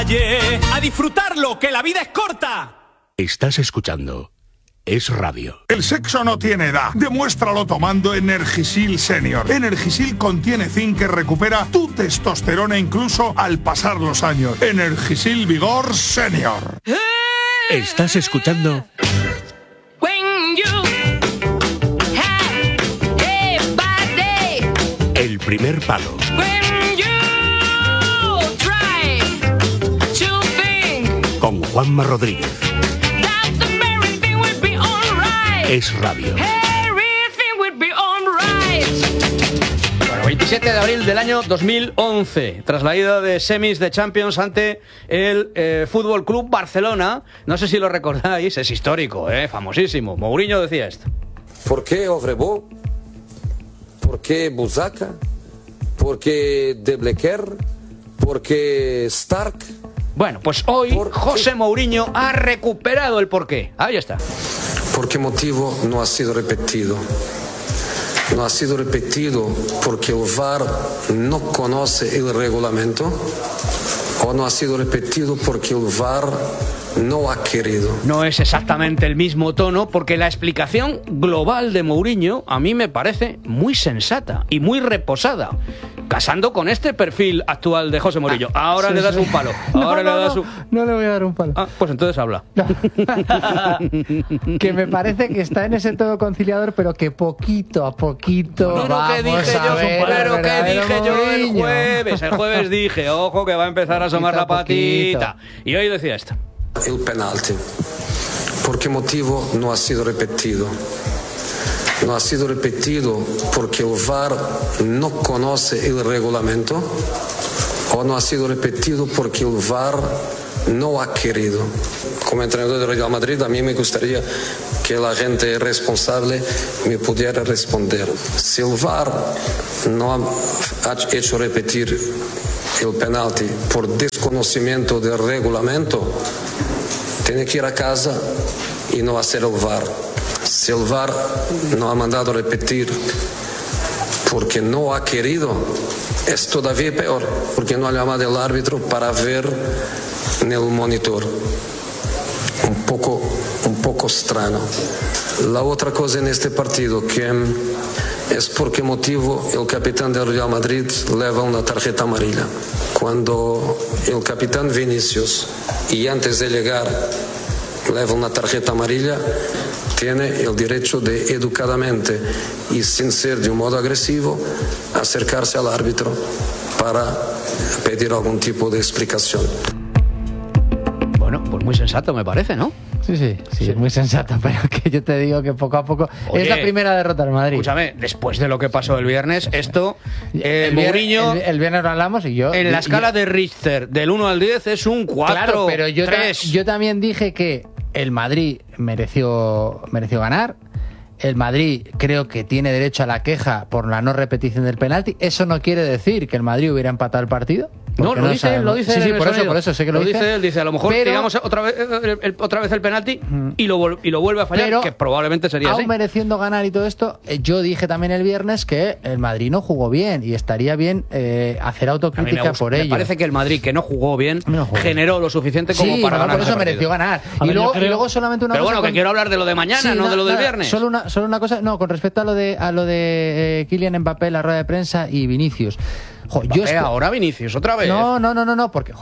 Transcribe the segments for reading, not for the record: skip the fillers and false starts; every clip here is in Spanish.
Oye, a disfrutarlo, que la vida es corta. Estás escuchando Es Radio. El sexo no tiene edad. Demuéstralo tomando Energisil Senior. Energisil contiene zinc que recupera tu testosterona incluso al pasar los años. Energisil Vigor Senior. Estás escuchando El Primer Palo. Con Juanma Rodríguez. Es Radio. Bueno, 27 de abril del año 2011, tras la ida de semis de Champions ante el Fútbol Club Barcelona. No sé si lo recordáis, es histórico, famosísimo. Mourinho decía esto. ¿Por qué Ovrebo? ¿Por qué Buzaca? ¿Por qué De Blecker? ¿Por qué Stark? Bueno, pues hoy José Mourinho ha recuperado el porqué. Ahí está. ¿Por qué motivo no ha sido repetido? No ha sido repetido porque el VAR no conoce el reglamento, o no ha sido repetido porque el VAR no ha querido. No es exactamente el mismo tono, porque la explicación global de Mourinho a mí me parece muy sensata y muy reposada, casando con este perfil actual de José Mourinho. Ahora sí, le das un palo. Ahora le das un... No le voy a dar un palo. Ah, pues entonces habla. No. Que me parece que está en ese todo conciliador, pero que poquito a poquito ¿qué dije yo el jueves? El jueves dije, ojo, que va a empezar a asomar la patita. Y hoy decía esto. El penalti. ¿Por qué motivo no ha sido repetido? No ha sido repetido porque el VAR no conoce el reglamento, o no ha sido repetido porque el VAR no ha querido. Como entrenador de Real Madrid, a mí me gustaría que la gente responsable me pudiera responder. Si el VAR no ha hecho repetir el penalti por desconocimiento del reglamento, tiene que ir a casa y no hacer el VAR. Si el VAR no ha mandado repetir porque no ha querido, es todavía peor, porque no ha llamado al árbitro para ver en el monitor. Un poco extraño. La otra cosa en este partido, que es por qué motivo el capitán del Real Madrid lleva una tarjeta amarilla. Cuando el capitán Vinicius, y antes de llegar, lleva una tarjeta amarilla, tiene el derecho de educadamente y sin ser de un modo agresivo acercarse al árbitro para pedir algún tipo de explicación. Bueno, pues muy sensato me parece, ¿no? Sí, es muy sensato, pero que yo te digo que poco a poco... Oye, es la primera derrota del Madrid. Escúchame, después de lo que pasó el viernes, esto... Mourinho... El viernes lo hablamos y yo... En la escala de Richter, del 1 al 10, es un 4, claro, pero yo también dije que el Madrid mereció ganar. El Madrid creo que tiene derecho a la queja por la no repetición del penalti. Eso no quiere decir que el Madrid hubiera empatado el partido. No, lo dice él. Sí, por eso sé que lo dice. Él dice, a lo mejor tiramos otra vez el penalti y lo vuelve a fallar, pero, que probablemente sería así. Aún mereciendo ganar y todo esto, yo dije también el viernes que el Madrid no jugó bien y estaría bien hacer autocrítica por ello. Me parece que el Madrid, que no jugó bien, generó lo suficiente como para ganar. Por eso mereció ganar. Y luego solamente una cosa... Pero bueno, que quiero hablar de lo de mañana, no de lo del viernes. Solo una cosa, con respecto a lo de Kylian Mbappé, la rueda de prensa y Vinicius. Ahora Vinicius, otra vez. No, porque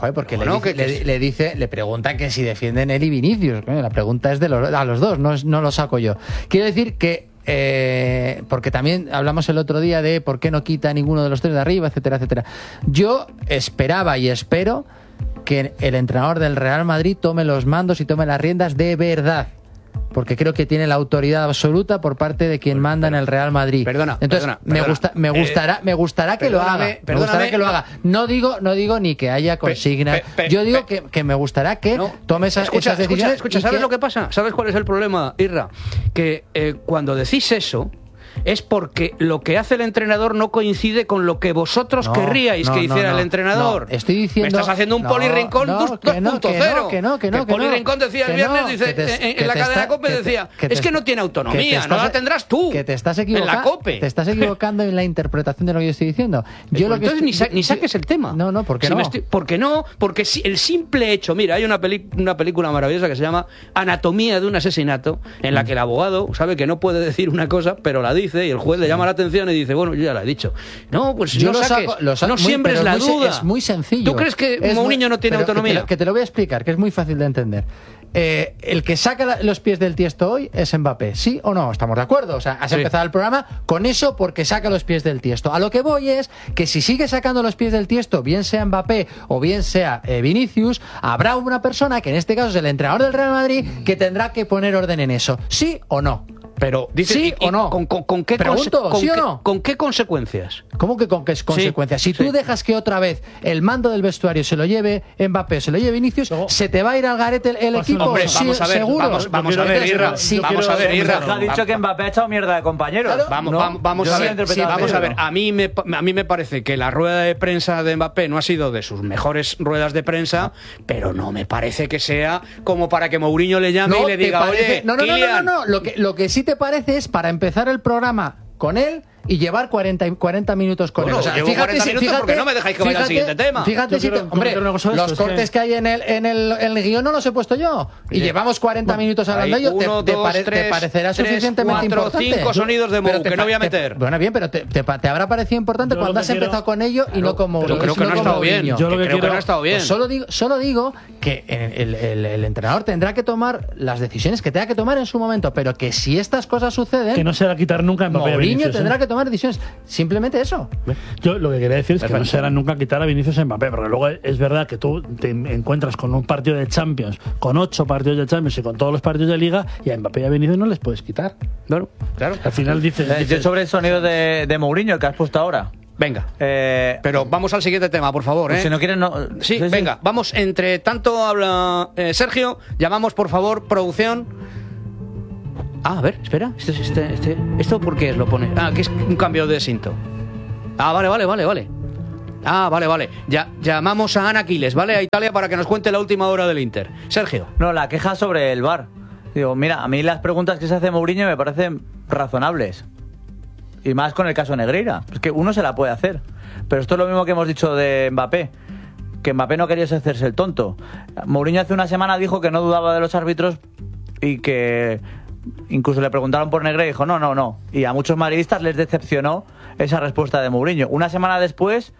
le pregunta que si defienden él y Vinicius. La pregunta es a los dos, no lo saco yo. Quiero decir que porque también hablamos el otro día de por qué no quita ninguno de los tres de arriba, etcétera, etcétera. Yo esperaba y espero que el entrenador del Real Madrid tome los mandos y tome las riendas de verdad, porque creo que tiene la autoridad absoluta por parte de quien manda en el Real Madrid. Entonces, me gustará que lo haga. Me gustará que lo haga. No digo ni que haya consignas. Yo digo que me gustará que tome esas decisiones. Escucha, ¿sabes lo que pasa? ¿Sabes cuál es el problema, Irra? Que cuando decís eso, es porque lo que hace el entrenador no coincide con lo que vosotros querríais que hiciera el entrenador. No, estoy diciendo... Me estás haciendo un Poli Rincón 2.0. Que Poli Rincón decía el viernes, dice, en la cadena COPE decía, es que no tiene autonomía, no la tendrás tú. Que te estás equivocando. En la COPE. Te estás equivocando en la interpretación de lo que yo estoy diciendo. Entonces ni saques el tema. No, ¿por qué no? Porque el simple hecho, mira, hay una película maravillosa que se llama Anatomía de un asesinato, en la que el abogado sabe que no puede decir una cosa, pero la dice, y el juez le llama la atención y dice, bueno, yo ya la he dicho. No, pues yo no siembres la duda. Es muy sencillo. ¿Tú crees que Mourinho no tiene autonomía? Que te lo voy a explicar, que es muy fácil de entender. El que saca los pies del tiesto hoy es Mbappé, ¿sí o no? ¿Estamos de acuerdo? O sea, has empezado el programa con eso porque saca los pies del tiesto. A lo que voy es que si sigue sacando los pies del tiesto, bien sea Mbappé o bien sea Vinicius, habrá una persona, que en este caso es el entrenador del Real Madrid, que tendrá que poner orden en eso, ¿sí o no? Pero dice, ¿sí o no? ¿Con qué pregunto? ¿Sí o no? ¿Con qué consecuencias? ¿Cómo que con qué consecuencias? Si tú dejas que otra vez el mando del vestuario se lo lleve Mbappé, se lo lleve Vinicius, ¿se te va a ir al garete el equipo? Hombre, vamos a ver, seguro. Vamos a ver, Irra. Vamos a ver, Irra. Ha dicho que Mbappé ha echado mierda de compañeros. Vamos a ver. A mí me parece que la rueda de prensa de Mbappé no ha sido de sus mejores ruedas de prensa, pero no me parece que sea como para que Mourinho le llame y le diga, oye, Kylian. No. Lo que sí te parece es para empezar el programa con él y llevar 40 minutos con él. O sea, llevo 40 minutos porque no me dejáis que vaya al siguiente tema. Fíjate si hombre, los cortes que hay en el guión no los he puesto yo. Y llevamos 40 minutos hablando de ello. ¿Te parecerá suficientemente importante? 5 sonidos de Mou que no voy a meter. Bueno, bien, pero te habrá parecido importante cuando has empezado con ello y no como... Yo creo que no ha estado bien. Creo que no ha estado bien. Solo digo que el entrenador tendrá que tomar las decisiones que tenga que tomar en su momento, pero que si estas cosas suceden... Que no se va a quitar nunca a Mbappé. Mourinho tendrá que tomar decisiones. Simplemente eso. Yo lo que quería decir es que no se hará nunca quitar a Vinicius a Mbappé, porque luego es verdad que tú te encuentras con un partido de Champions, con 8 partidos de Champions y con todos los partidos de Liga, y a Mbappé y a Vinicius no les puedes quitar. Claro. Al final dices... Yo sobre el sonido de Mourinho, el que has puesto ahora. Venga, pero vamos al siguiente tema, por favor. Si no quieres, no. Sí, venga, vamos. Entre tanto habla Sergio, llamamos por favor producción. A ver, espera, ¿esto por qué lo pone? Que es un cambio de cinto. Vale. Vale. Ya llamamos a Ana Quiles, ¿vale? A Italia para que nos cuente la última hora del Inter. Sergio. No, la queja sobre el VAR. Digo, mira, a mí las preguntas que se hace Mourinho me parecen razonables. Y más con el caso Negreira. Es que uno se la puede hacer. Pero esto es lo mismo que hemos dicho de Mbappé. Que Mbappé no quería hacerse el tonto. Mourinho hace una semana dijo que no dudaba de los árbitros y que incluso le preguntaron por Negreira y dijo no. Y a muchos madridistas les decepcionó esa respuesta de Mourinho. Una semana después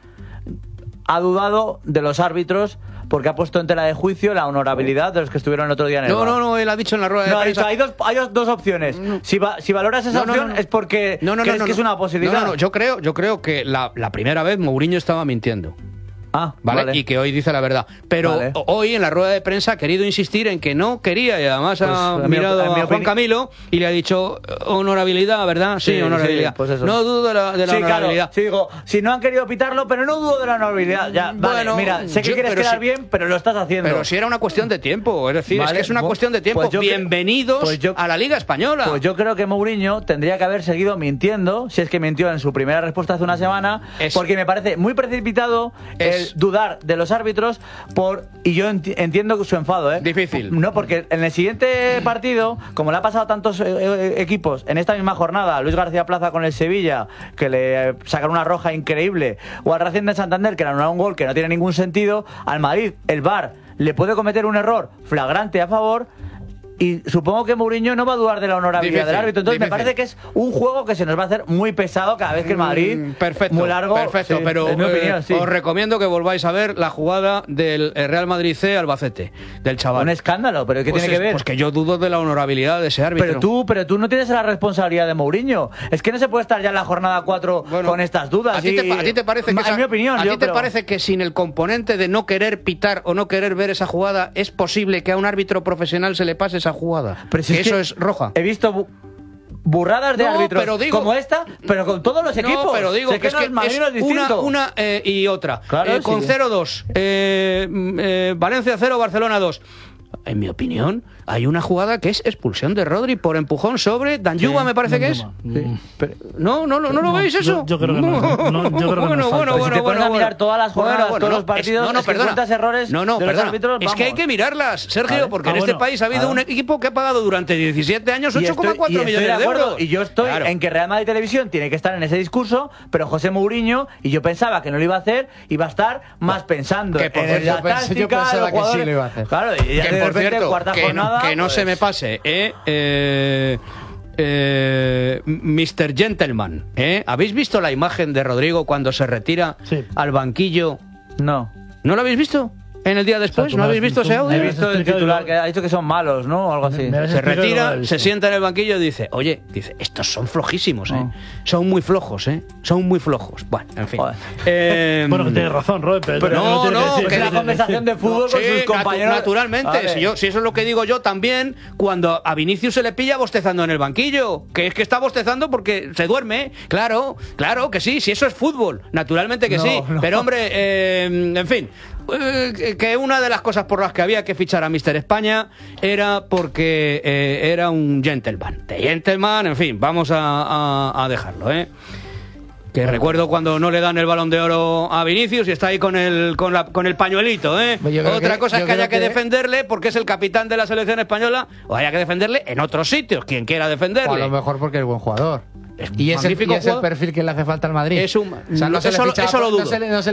ha dudado de los árbitros porque ha puesto en tela de juicio la honorabilidad de los que estuvieron el otro día en el VAR. No, él ha dicho en la rueda de prensa. Hay dos opciones. Si valoras esa opción es porque crees que es una posibilidad. No, yo creo que la primera vez Mourinho estaba mintiendo. ¿Vale? Y que hoy dice la verdad. Pero hoy en la rueda de prensa ha querido insistir en que no quería, y además ha mirado a Juan Camilo y le ha dicho honorabilidad, ¿verdad? Sí, honorabilidad. Pues eso. No dudo de la honorabilidad. Claro. Sí, digo, si no han querido pitarlo, pero no dudo de la honorabilidad. Ya, bueno, mira, sé que quieres quedar bien, pero lo estás haciendo. Pero si era una cuestión de tiempo, es decir, es que es una cuestión de tiempo. Bienvenidos a la Liga Española. Pues yo creo que Mourinho tendría que haber seguido mintiendo, si es que mintió en su primera respuesta hace una semana, porque me parece muy precipitado dudar de los árbitros y yo entiendo su enfado, Difícil. No, porque en el siguiente partido, como le ha pasado a tantos equipos en esta misma jornada, a Luis García Plaza con el Sevilla, que le sacan una roja increíble, o al Racing de Santander, que le anularon un gol que no tiene ningún sentido, al Madrid, el VAR le puede cometer un error flagrante a favor. Y supongo que Mourinho no va a dudar de la honorabilidad del árbitro. Entonces me parece que es un juego que se nos va a hacer muy pesado cada vez que el Madrid muy largo. Perfecto, pero en mi opinión, os recomiendo que volváis a ver la jugada del Real Madrid C Albacete, del chaval. Un escándalo, pero ¿qué tiene que ver? Pues que yo dudo de la honorabilidad de ese árbitro. Pero tú no tienes la responsabilidad de Mourinho. Es que no se puede estar ya en la jornada 4 con estas dudas. ¿A ti te parece que en mi opinión, parece que sin el componente de no querer pitar o no querer ver esa jugada es posible que a un árbitro profesional se le pase esa jugada? Eso es roja. He visto burradas de árbitros como esta, pero con todos los equipos. No, pero digo que es una y otra. Claro, con 0-2. Valencia 0, Barcelona 2. en mi opinión, hay una jugada que es expulsión de Rodri por empujón sobre Danjuma, me parece que es. Sí. Pero, ¿No lo veis eso? Yo creo que no. Bueno, si te pones a mirar todas las jornadas, todos los partidos, perdona. Errores de los árbitros, es que hay que mirarlas, Sergio, porque en este país ha habido un equipo que ha pagado durante 17 años 8,4 millones de euros. Y yo estoy en que Real Madrid Televisión tiene que estar en ese discurso, pero José Mourinho, y yo pensaba que no lo iba a hacer, iba a estar más pensando en la táctica, yo pensaba que sí lo iba a hacer. Claro, y ya que de por repente, cierto, cuarta jornada, que no se me pase, Mr. Gentleman, ¿habéis visto la imagen de Rodrigo cuando se retira al banquillo? No. ¿No lo habéis visto? ¿En el día después? ¿No habéis visto ese audio? He visto el titular que ha dicho que son malos, ¿no? O algo así. Se retira, se sienta en el banquillo y dice, oye, estos son flojísimos, son muy flojos, son muy flojos. Bueno, en fin. Bueno, que tienes razón, Robert, pero que es la conversación de fútbol con sus compañeros. Naturalmente, si eso es lo que digo yo también, cuando a Vinicius se le pilla bostezando en el banquillo, que es que está bostezando porque se duerme. Claro que sí, si eso es fútbol, naturalmente que sí. Pero hombre, en fin, que una de las cosas por las que había que fichar a Mr. España era porque era un gentleman. De gentleman, en fin, vamos a dejarlo, Que recuerdo cuando no le dan el Balón de Oro a Vinicius y está ahí con el pañuelito, Otra cosa es que haya que defenderle porque es el capitán de la selección española, o haya que defenderle en otros sitios, quien quiera defenderle. O a lo mejor porque es buen jugador. Y es el perfil que le hace falta al Madrid. Eso lo dudo.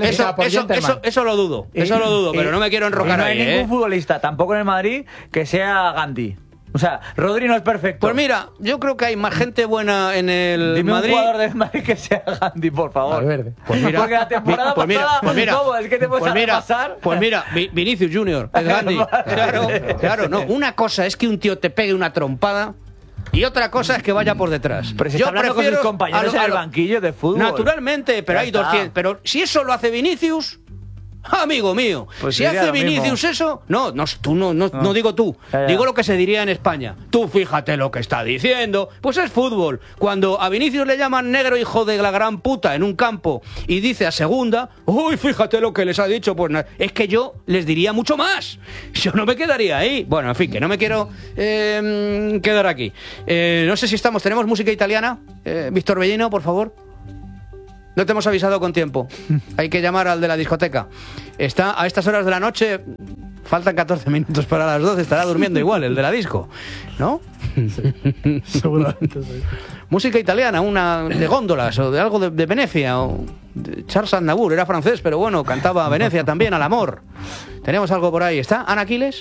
Eso lo dudo, pero no me quiero enrocar ahí. No hay ningún futbolista, tampoco en el Madrid, que sea Gandhi. O sea, Rodri no es perfecto. Pues mira, yo creo que hay más gente buena en el Dime Madrid. Un jugador del Madrid que sea Gandhi, por favor. Pues mira, porque la temporada pasada, ¿cómo? Es que te puedes pasar. Pues mira, Vinicius Junior es Gandhi. Claro, no. Una cosa es que un tío te pegue una trompada. Y otra cosa es que vaya por detrás. Pero si está hablando con sus compañeros en el banquillo de fútbol. Naturalmente, pero hay 200. Pero si eso lo hace Vinicius, amigo mío, pues si hace Vinicius eso, no digo tú, digo lo que se diría en España. Tú fíjate lo que está diciendo. Pues es fútbol. Cuando a Vinicius le llaman negro hijo de la gran puta en un campo y dice a segunda, uy, fíjate lo que les ha dicho, pues es que yo les diría mucho más. Yo no me quedaría ahí. Bueno, en fin, que no me quiero quedar aquí. No sé si tenemos música italiana. Víctor Bellino, por favor. No te hemos avisado con tiempo. Hay que llamar al de la discoteca. Está a estas horas de la noche. Faltan 14 minutos para las 12. Estará durmiendo igual el de la disco, ¿no? Sí, seguramente sí. Música italiana, una de góndolas o de algo de Venecia. O de Charles Aznavour, era francés, pero bueno, cantaba Venecia también, al amor. Tenemos algo por ahí. ¿Está Ana Aquiles?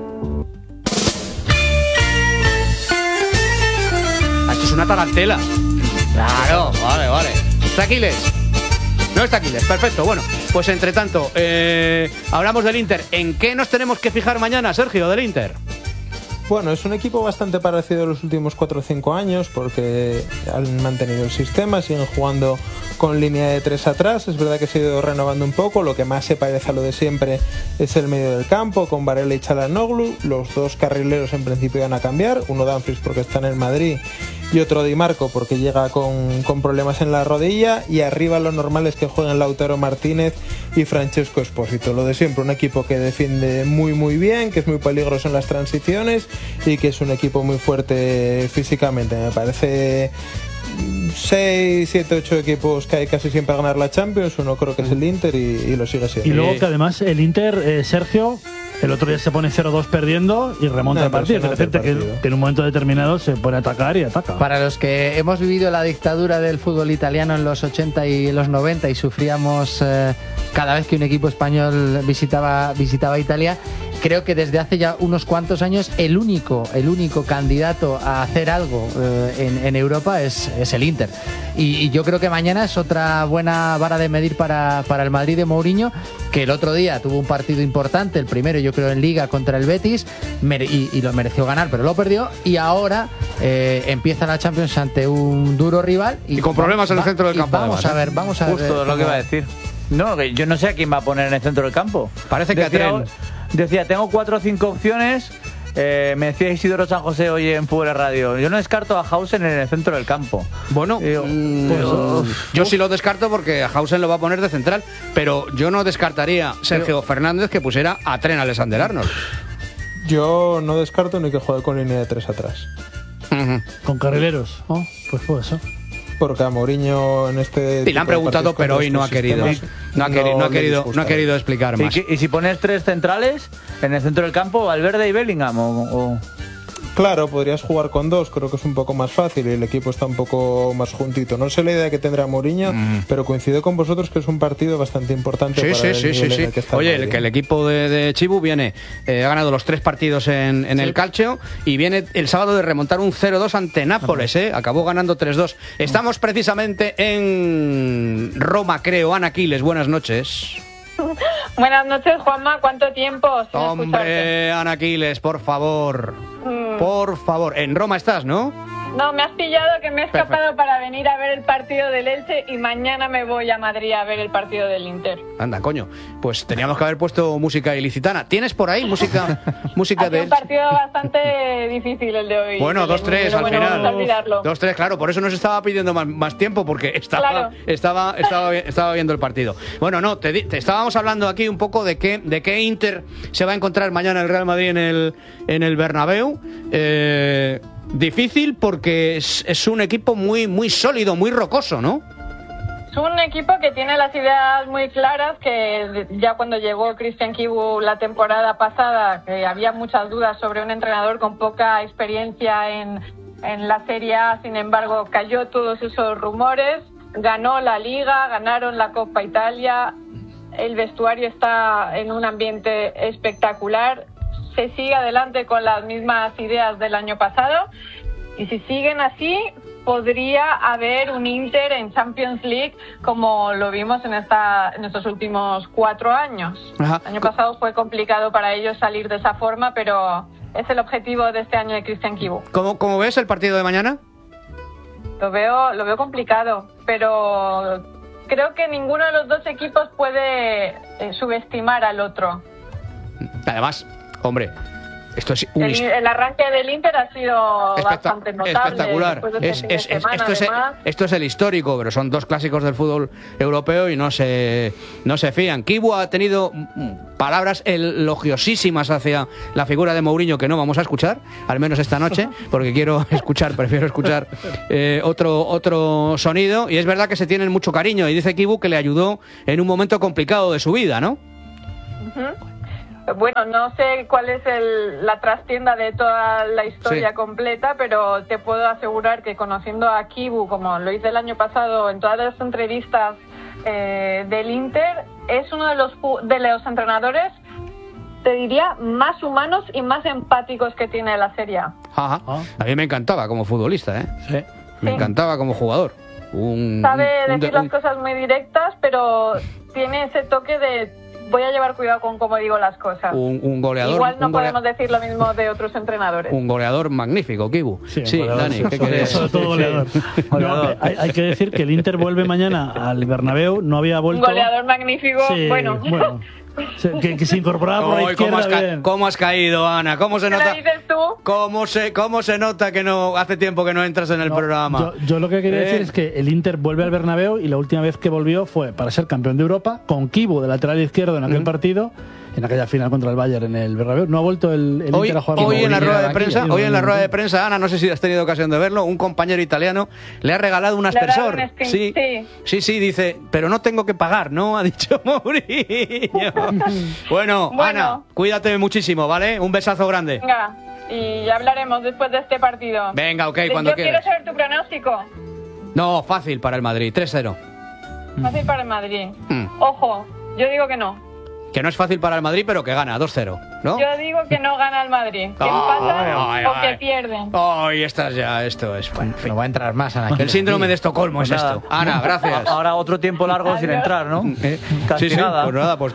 Esto es una tarantela. Claro, vale. ¿Está Aquiles? No está Aquiles, perfecto. Bueno, pues entre tanto, hablamos del Inter. ¿En qué nos tenemos que fijar mañana, Sergio, del Inter? Bueno, es un equipo bastante parecido a los últimos 4 o 5 años porque han mantenido el sistema, siguen jugando con línea de 3 atrás. Es verdad que se ha ido renovando un poco. Lo que más se parece a lo de siempre es el medio del campo, con Varela y Çalhanoğlu. Los dos carrileros en principio van a cambiar. Uno Dumfries porque está en el Madrid y otro Di Marco porque llega con problemas en la rodilla. Y arriba lo normal es que jueguen Lautaro Martínez y Francesco Esposito. Lo de siempre, un equipo que defiende muy bien, que es muy peligroso en las transiciones y que es un equipo muy fuerte físicamente. Me parece 6, 7, 8 equipos que hay casi siempre a ganar la Champions. Uno creo que es el Inter y lo sigue siendo. Y luego que además el Inter, Sergio, el otro día se pone 0-2 perdiendo y remonta el partido. Es decir, que en un momento determinado se pone a atacar y ataca. Para los que hemos vivido la dictadura del fútbol italiano en los 80 y los 90 y sufríamos cada vez que un equipo español visitaba Italia, creo que desde hace ya unos cuantos años el único candidato a hacer algo en Europa es el Inter. Y yo creo que mañana es otra buena vara de medir para el Madrid de Mourinho, que el otro día tuvo un partido importante, el primero yo creo en Liga contra el Betis, y lo mereció ganar, pero lo perdió, y ahora empieza la Champions ante un duro rival. Y con problemas en el centro del campo. Vamos a ver. Justo lo que iba a decir. No, yo no sé a quién va a poner en el centro del campo. Parece que decía, tengo 4 o 5 opciones. Me decía Isidoro San José hoy en Fútbol Radio. Yo no descarto a Hausen en el centro del campo. Bueno, yo sí lo descarto porque a Hausen lo va a poner de central. Pero yo no descartaría Sergio Fernández que pusiera a Trent Alexander-Arnold. Yo no descarto ni que juegue con línea de 3 atrás. Con carrileros. Oh, pues puede ser. Porque a Mourinho en este... Sí, le han preguntado, pero hoy no ha querido. No ha querido explicar más. ¿Y si pones 3 centrales en el centro del campo, Valverde y Bellingham? Claro, podrías jugar con 2, creo que es un poco más fácil y el equipo está un poco más juntito. No sé la idea que tendrá Mourinho, pero coincido con vosotros que es un partido bastante importante para el nivel en el que está. Oye, que el equipo de Chibu viene, ha ganado los 3 partidos en el Calcio y viene el sábado de remontar un 0-2 ante Nápoles, acabó ganando 3-2. Estamos precisamente en Roma, creo. Ana Aquiles, buenas noches. Buenas noches, Juanma. ¿Cuánto tiempo sin Hombre, escucharte? Ana Aquiles, por favor. Por favor. En Roma estás, ¿no? No, me has pillado que me he escapado para venir a ver el partido del Elche y mañana me voy a Madrid a ver el partido del Inter. Anda, coño. Pues teníamos que haber puesto música ilicitana. ¿Tienes por ahí música de un partido bastante difícil el de hoy. Bueno, 2-3 al final. Vamos a olvidarlo. 2-3, claro. Por eso nos estaba pidiendo más tiempo, porque estaba viendo el partido. Bueno, no, te estábamos hablando aquí un poco de qué Inter se va a encontrar mañana el Real Madrid en el Bernabéu. Difícil porque es un equipo muy sólido, muy rocoso, ¿no? Es un equipo que tiene las ideas muy claras, que ya cuando llegó Christian Chibu la temporada pasada, que había muchas dudas sobre un entrenador con poca experiencia en la Serie A, sin embargo cayó todos esos rumores, ganó la Liga, ganaron la Coppa Italia, el vestuario está en un ambiente espectacular, se sigue adelante con las mismas ideas del año pasado y si siguen así podría haber un Inter en Champions League como lo vimos en estos últimos 4 años. Ajá. El año pasado fue complicado para ellos salir de esa forma, pero es el objetivo de este año de Christian Chibu. ¿Cómo ves el partido de mañana? Lo veo complicado, pero creo que ninguno de los dos equipos puede subestimar al otro. Además, hombre, esto es el arranque del Inter ha sido bastante notable. Espectacular. Esto es el histórico, pero son 2 clásicos del fútbol europeo y no se fían. Chibu ha tenido palabras elogiosísimas hacia la figura de Mourinho que no vamos a escuchar, al menos esta noche, porque prefiero escuchar otro sonido. Y es verdad que se tienen mucho cariño y dice Chibu que le ayudó en un momento complicado de su vida, ¿no? Bueno, no sé cuál es la trastienda de toda la historia completa, pero te puedo asegurar que conociendo a Chibu, como lo hice el año pasado en todas las entrevistas del Inter, es uno de los entrenadores, te diría, más humanos y más empáticos que tiene la Serie A. Ajá. A mí me encantaba como futbolista, ¿eh? Sí. Me encantaba como jugador. Sabe decir las cosas muy directas, pero tiene ese toque de... Voy a llevar cuidado con cómo digo las cosas. Un goleador. Igual no podemos decir lo mismo de otros entrenadores. Un goleador magnífico, Chibu. Sí, Dani, ¿qué querés? Sobre todo goleador. No, hay que decir que el Inter vuelve mañana al Bernabéu. No había vuelto. Un goleador magnífico. Sí, bueno. Que se incorporaba por la izquierda. ¿Cómo has caído, Ana? ¿Cómo se nota? ¿Qué dices tú? ¿Cómo se nota que no hace tiempo que no entras en el programa? Yo lo que quería decir es que el Inter vuelve al Bernabéu y la última vez que volvió fue para ser campeón de Europa con Chibu de lateral izquierdo en aquel partido, en aquella final contra el Bayern en el Bernabéu. No ha vuelto el Inter a jugar. Hoy en la rueda de prensa, Ana, no sé si has tenido ocasión de verlo, un compañero italiano le ha regalado un aspersor. Sí, dice, pero no tengo que pagar, ¿no? Ha dicho Mourinho. Bueno, Ana, cuídate muchísimo, ¿vale? Un besazo grande. Venga, y ya hablaremos después de este partido. Venga, ok, cuando quieras. Yo quiero saber tu pronóstico. No, fácil para el Madrid, 3-0. Fácil para el Madrid. Ojo, yo digo que no. Que no es fácil para el Madrid, pero que gana, 2-0, ¿no? Yo digo que no gana el Madrid. Que empatan o que pierden. Ay, esto es... Bueno, en fin. No va a entrar más, Ana. El síndrome de Estocolmo es esto. Ana, gracias. Ahora otro tiempo largo sin entrar, ¿no? Casi nada. Pues nada,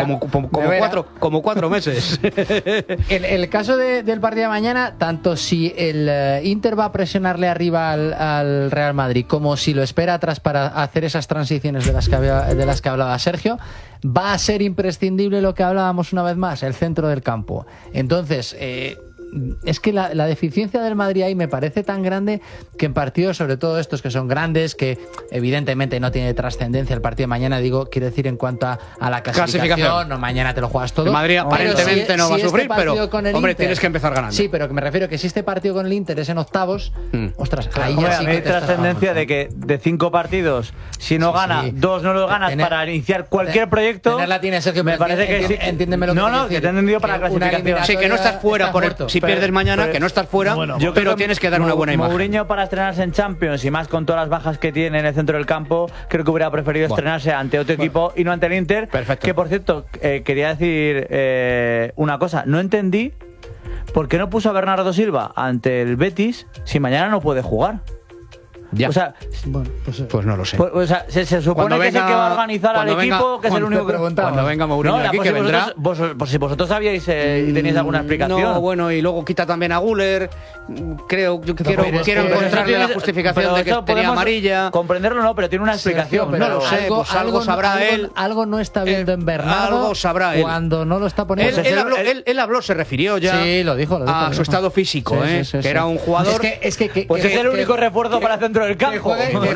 como 4 meses. El caso del partido de mañana, tanto si el Inter va a presionarle arriba al Real Madrid como si lo espera atrás para hacer esas transiciones de las que hablaba Sergio, va a ser imprescindible lo que hablábamos una vez más, el centro del campo. Entonces, es que la deficiencia del Madrid ahí me parece tan grande que en partidos, sobre todo estos que son grandes, que evidentemente no tiene trascendencia el partido de mañana, quiero decir en cuanto a la clasificación, no, mañana te lo juegas todo. El Madrid aparentemente no va a sufrir, pero hombre, Inter, tienes que empezar ganando. Sí, pero que me refiero que si este partido con el Inter es en octavos, ostras, ahí Hombre, ya sí que hay trascendencia de que de 5 partidos, si no gana, 2 no los ganas para iniciar cualquier proyecto. Tenerla tiene Sergio, me parece que sí. Entiéndeme lo que No, que te he entendido para la clasificación. Sí, que no estás fuera si pierdes mañana, que no estás fuera, pero tienes que dar una buena imagen. Mourinho, para estrenarse en Champions y más con todas las bajas que tiene en el centro del campo, creo que hubiera preferido estrenarse ante otro equipo y no ante el Inter. Perfecto. Que por cierto, quería decir una cosa, no entendí por qué no puso a Bernardo Silva ante el Betis si mañana no puede jugar. Ya. O sea, pues no lo sé. O sea, se supone que es el que va a organizar al equipo, que es el único que preguntaba. Cuando venga Mourinho aquí, que vendrá. Por si vosotros sabíais y teníais alguna explicación. No, bueno, y luego quita también a Guller. Quiero encontrarle la justificación de que tenía amarilla. Comprenderlo no, pero tiene una explicación. No lo sé, pues algo sabrá él. Algo no está viendo en Bernardo. Algo sabrá él. Cuando no lo está poniendo. Él habló, se refirió ya a su estado físico, que era un jugador. Pues es el único refuerzo para el centro del campo.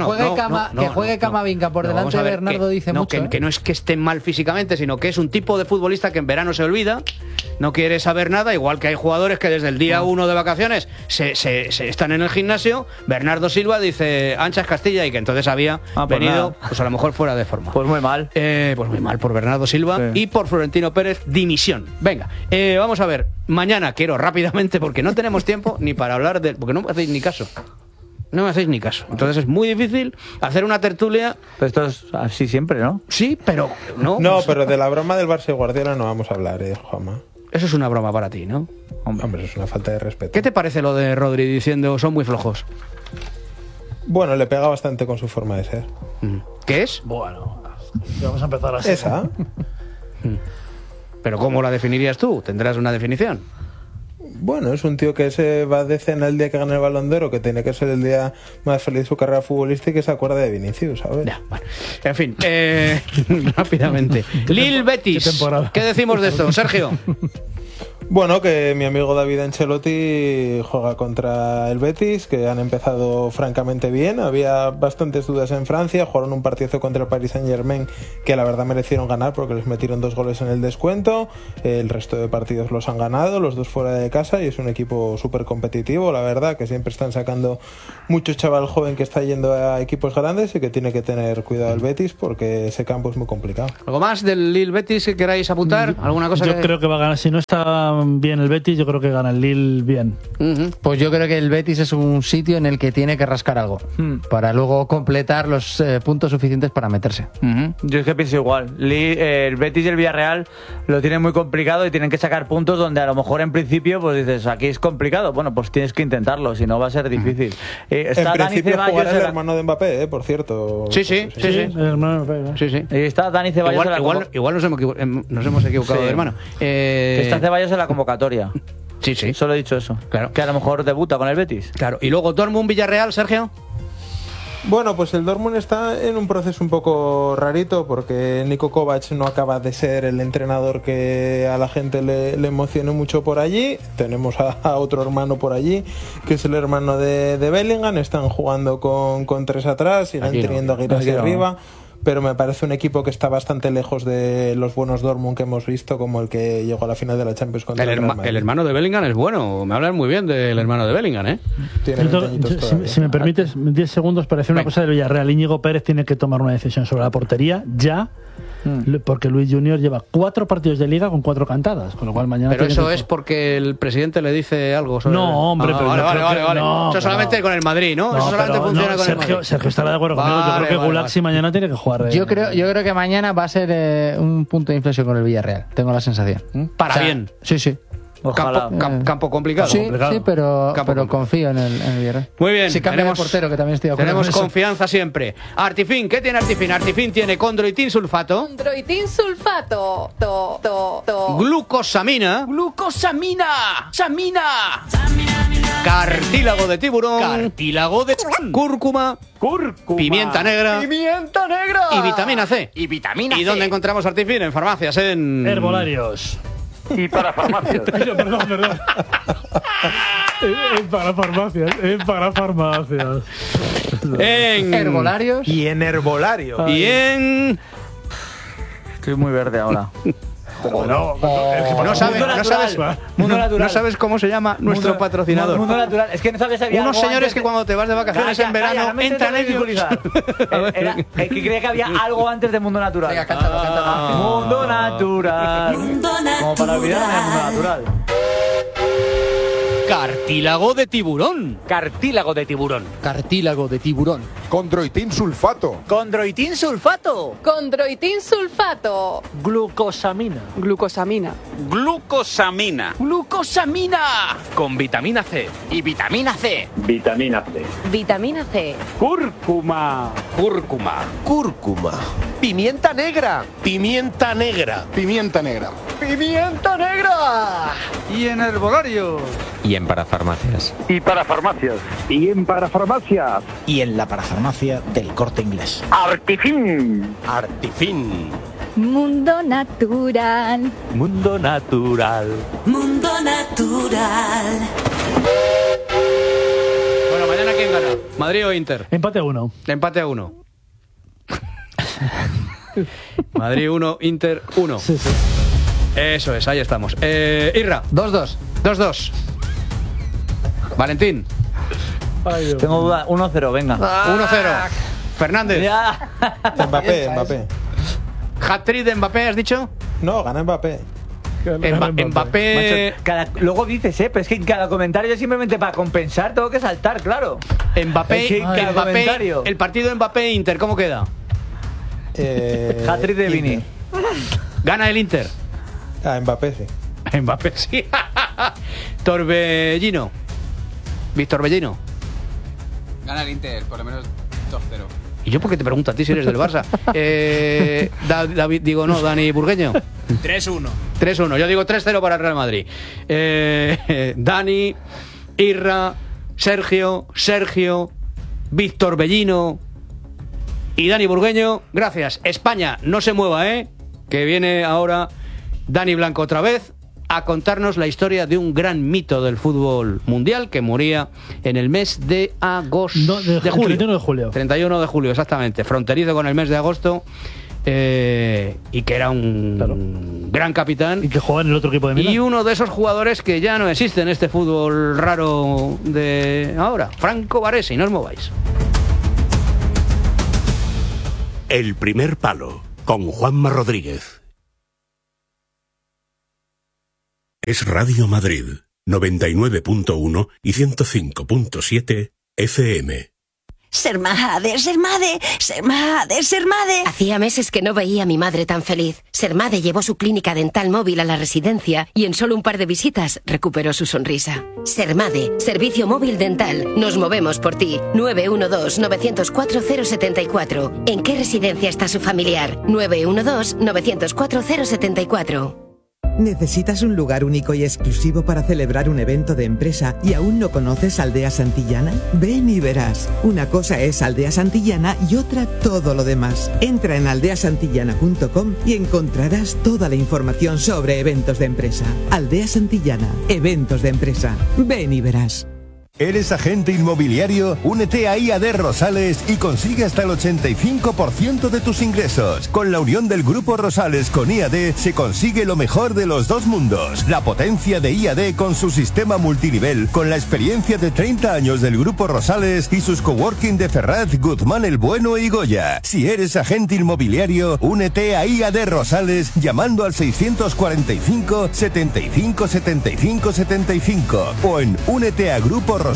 Que juegue Camavinga por delante de Bernardo dice mucho. Que no es que esté mal físicamente, sino que es un tipo de futbolista que en verano se olvida, no quiere saber nada, igual que hay jugadores que desde el día 1 de vacaciones se están en el gimnasio. Bernardo Silva dice anchas Castilla y que entonces había venido, pues a lo mejor fuera de forma. Pues muy mal. Pues muy mal por Bernardo Silva y por Florentino Pérez, dimisión. Venga, vamos a ver. Mañana quiero rápidamente, porque no tenemos tiempo ni para hablar de... Porque no me hacéis ni caso. No me hacéis ni caso. Entonces es muy difícil hacer una tertulia. Pero esto es así siempre, ¿no? Sí, pero no. No, pero de la broma del Barça y Guardiola no vamos a hablar, Juanma. Eso es una broma para ti, ¿no? Hombre, es una falta de respeto. ¿Qué te parece lo de Rodri diciendo son muy flojos? Bueno, le pega bastante con su forma de ser. ¿Qué es? Bueno, vamos a empezar así. ¿Esa? ¿Pero cómo la definirías tú? ¿Tendrás una definición? Bueno, es un tío que se va de cena el día que gana el Balón de Oro, que tiene que ser el día más feliz de su carrera futbolística y que se acuerda de Vinicius, ¿sabes? Ya, bueno. En fin, rápidamente. Lille Betis. ¿Qué decimos de esto, Sergio? Bueno, que mi amigo David Ancelotti juega contra el Betis, que han empezado francamente bien. Había bastantes dudas en Francia, jugaron un partidazo contra el Paris Saint-Germain que la verdad merecieron ganar porque les metieron 2 goles en el descuento. El resto de partidos los han ganado, los 2 fuera de casa, y es un equipo súper competitivo, la verdad, que siempre están sacando mucho chaval joven que está yendo a equipos grandes y que tiene que tener cuidado el Betis porque ese campo es muy complicado. ¿Algo más del Lille Betis que queráis apuntar? ¿Alguna cosa? Yo creo que va a ganar, si no está bien el Betis, yo creo que gana el Lille bien. Pues yo creo que el Betis es un sitio en el que tiene que rascar algo para luego completar los puntos suficientes para meterse. Yo es que pienso igual. El Betis y el Villarreal lo tienen muy complicado y tienen que sacar puntos donde a lo mejor en principio pues dices, aquí es complicado. Bueno, pues tienes que intentarlo, si no va a ser difícil. Está en Dani Ceballos, jugará el hermano de Mbappé, por cierto. Sí. El hermano de Mbappé. Sí. Está Dani Ceballos igual nos hemos equivocado de hermano. Está Ceballos en la convocatoria. Sí. Solo he dicho eso. Claro. Que a lo mejor debuta con el Betis. Claro. Y luego Dortmund-Villarreal, Sergio. Bueno, pues el Dortmund está en un proceso un poco rarito porque Niko Kovac no acaba de ser el entrenador que a la gente le emocionó mucho por allí. Tenemos a otro hermano por allí, que es el hermano de Bellingham. Están jugando con 3 atrás, siguen teniendo a Guirassi arriba. Pero me parece un equipo que está bastante lejos de los buenos Dortmund que hemos visto, como el que llegó a la final de la Champions contra el Real Madrid. El hermano de Bellingham es bueno. Me hablan muy bien del hermano de Bellingham, ¿eh? Si me permites 10 segundos para decir una cosa del Villarreal. Íñigo Pérez tiene que tomar una decisión sobre la portería ya, porque Luis Junior lleva 4 partidos de liga con 4 cantadas, con lo cual mañana... Pero eso es porque el presidente le dice algo sobre... No, hombre, pero vale. No, eso solamente con el Madrid, ¿no? Eso solamente funciona con el Madrid. Sergio estará de acuerdo conmigo. Yo creo que Gulaxi mañana tiene que jugar. Yo creo que mañana va a ser un punto de inflexión con el Villarreal. Tengo la sensación. Para bien. Sí. Campo complicado. Sí, pero confío en el Villarreal. Muy bien. Si cambia de portero, que también estoy de acuerdo. Tenemos confianza siempre. Artifin, ¿qué tiene Artifin? Artifin tiene condroitin sulfato. Condroitin sulfato. Glucosamina. Cartílago de tiburón. Cúrcuma. Pimienta negra. Y vitamina C. ¿Y dónde encontramos Artifin? En farmacias, en... Herbolarios. Y para farmacias. Perdón. Para farmacias. En herbolarios. Y en herbolario. Y en... Estoy muy verde ahora. No sabes cómo se llama nuestro patrocinador. Mundo Natural. Es que no sabes si había Unos algo señores antes que cuando te vas de vacaciones en verano entran ellos. Es que creía que había algo antes de Mundo Natural. Venga, cántalo. Mundo Natural. Como para olvidarme del Mundo Natural. Cartílago de tiburón. Cartílago de tiburón. Cartílago de tiburón. Condroitin sulfato. Condroitin sulfato. Condroitin sulfato. Glucosamina. Glucosamina. Glucosamina. Glucosamina. Con vitamina C. Y vitamina C. Vitamina C. Vitamina C. Cúrcuma. Cúrcuma. Pimienta negra. Pimienta negra. Pimienta negra. ¡Pimienta negra! Y en herbolarios. Y en parafarmacias. Y para farmacias. Y en parafarmacias. Y en la parafarmacia del Corte Inglés. Artifin. Artifin. Mundo natural. Mundo Natural. Mundo natural. Bueno, mañana ¿quién gana? ¿Madrid o Inter? Empate a 1. Empate a 1. Madrid 1, Inter 1. Sí. Eso es, ahí estamos. Irra. 2-2. 2-2. Valentín. Ay, Dios. Tengo duda. 1-0, venga. 1-0. Fernández. Ya. Mbappé. Hat-trick de Mbappé, ¿has dicho? No, gana Mbappé. Mbappé. Macho, luego dices, pero es que en cada comentario yo simplemente para compensar tengo que saltar, claro. Mbappé, Es que cada Mbappé, comentario. el partido Mbappé-Inter, ¿cómo queda? Hat-trick de Vini. ¿Gana el Inter? Mbappé sí. Mbappé, sí. Torbellino. Víctor Bellino. Gana el Inter, por lo menos 2-0. ¿Y yo por qué te pregunto a ti si eres del Barça? Dani Burgueño. 3-1. 3-1. Yo digo 3-0 para el Real Madrid. Dani, Irra, Sergio, Víctor Bellino y Dani Burgueño. Gracias. España, no se mueva, que viene ahora Dani Blanco otra vez a contarnos la historia de un gran mito del fútbol mundial que moría en el mes de agosto. De julio. 31 de julio. 31 de julio, exactamente. Fronterizo con el mes de agosto. Y que era un gran capitán. Y que jugaba en el otro equipo de Milán. Y uno de esos jugadores que ya no existe en este fútbol raro de ahora. Franco Baresi, no os mováis. El primer palo con Juanma Rodríguez. Es Radio Madrid, 99.1 y 105.7 FM. Ser madre. Hacía meses que no veía a mi madre tan feliz. Sermade llevó su clínica dental móvil a la residencia y en solo un par de visitas recuperó su sonrisa. Sermade, servicio móvil dental. Nos movemos por ti. 912-904-074. ¿En qué residencia está su familiar? 912-904-074. ¿Necesitas un lugar único y exclusivo para celebrar un evento de empresa y aún no conoces Aldea Santillana? Ven y verás. Una cosa es Aldea Santillana y otra todo lo demás. Entra en aldeasantillana.com y encontrarás toda la información sobre eventos de empresa. Aldea Santillana, eventos de empresa. Ven y verás. ¿Eres agente inmobiliario? Únete a IAD Rosales y consigue hasta el 85% de tus ingresos. Con la unión del Grupo Rosales con IAD se consigue lo mejor de los dos mundos. La potencia de IAD con su sistema multinivel, con la experiencia de 30 años del Grupo Rosales y sus coworking de Ferraz, Guzmán el Bueno y Goya. Si eres agente inmobiliario, únete a IAD Rosales llamando al 645 75 75 75 o en úneteagruporosales.com.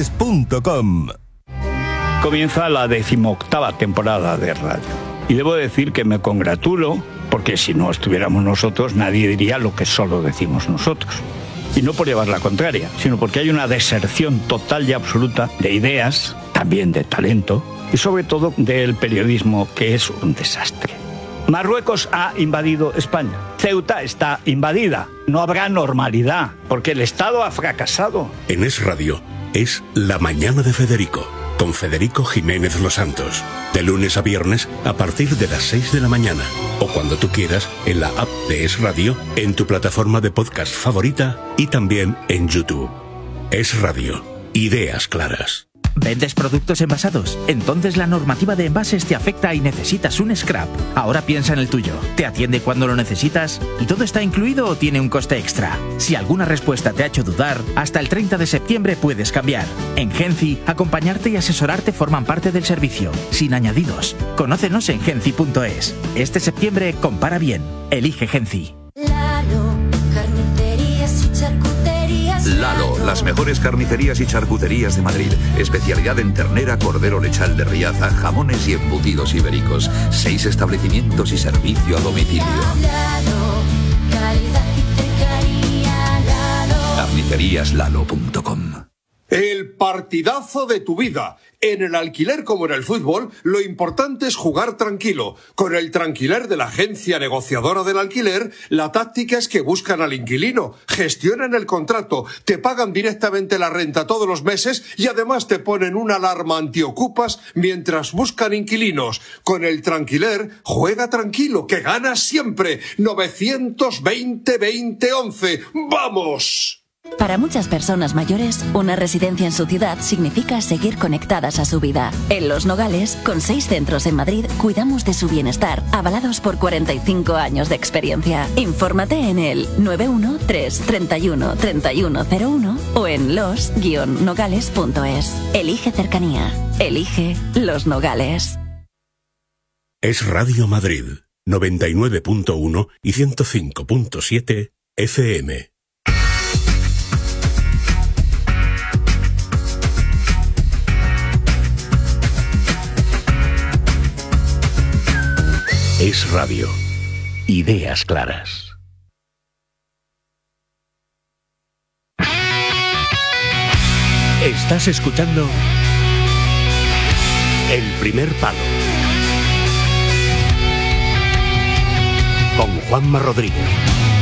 Comienza la 18ª temporada de radio. Y debo decir que me congratulo, porque si no estuviéramos nosotros, nadie diría lo que solo decimos nosotros. Y no por llevar la contraria, sino porque hay una deserción total y absoluta de ideas, también de talento, y sobre todo del periodismo, que es un desastre. Marruecos ha invadido España. Ceuta está invadida. No habrá normalidad, porque el Estado ha fracasado. En Es Radio es La Mañana de Federico, con Federico Jiménez Los Santos. De lunes a viernes a partir de las 6 de la mañana o cuando tú quieras en la app de Es Radio, en tu plataforma de podcast favorita y también en YouTube. Es Radio. Ideas claras. ¿Vendes productos envasados? Entonces la normativa de envases te afecta y necesitas un scrap. Ahora piensa en el tuyo. ¿Te atiende cuando lo necesitas? ¿Y todo está incluido o tiene un coste extra? Si alguna respuesta te ha hecho dudar, hasta el 30 de septiembre puedes cambiar. En Genci, acompañarte y asesorarte forman parte del servicio, sin añadidos. Conócenos en genci.es. Este septiembre compara bien. Elige Genci. Lalo, las mejores carnicerías y charcuterías de Madrid. Especialidad en ternera, cordero lechal de Riaza, jamones y embutidos ibéricos. 6 establecimientos y servicio a domicilio. Carniceríaslalo.com. El partidazo de tu vida. En el alquiler como en el fútbol, lo importante es jugar tranquilo. Con el Tranquiler de la agencia negociadora del alquiler, la táctica es que buscan al inquilino, gestionan el contrato, te pagan directamente la renta todos los meses y además te ponen una alarma antiocupas mientras buscan inquilinos. Con el Tranquiler, juega tranquilo, que ganas siempre. 920-2011. ¡Vamos! Para muchas personas mayores, una residencia en su ciudad significa seguir conectadas a su vida. En Los Nogales, con 6 centros en Madrid, cuidamos de su bienestar, avalados por 45 años de experiencia. Infórmate en el 913-31-3101 o en los-nogales.es. Elige cercanía. Elige Los Nogales. Es Radio Madrid, 99.1 y 105.7 FM. Es Radio. Ideas claras. Estás escuchando El Primer Palo con Juanma Rodríguez.